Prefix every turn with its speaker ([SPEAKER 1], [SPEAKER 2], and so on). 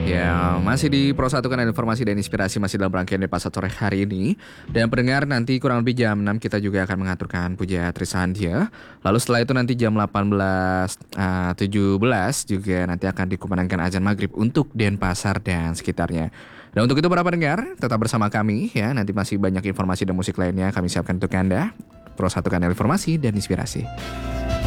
[SPEAKER 1] Ya, masih di Pro 1 Kanal Informasi dan Inspirasi masih dalam rangkaian Denpasar sore hari ini. Dan pendengar nanti kurang lebih jam 6 kita juga akan mengaturkan Puja Trisandia. Lalu setelah itu nanti jam 18.17 juga nanti akan dikumandangkan azan maghrib untuk Denpasar dan sekitarnya. Dan untuk itu para pendengar tetap bersama kami ya. Nanti masih banyak informasi dan musik lainnya kami siapkan untuk Anda. Pro 1 Kanal Informasi dan Inspirasi.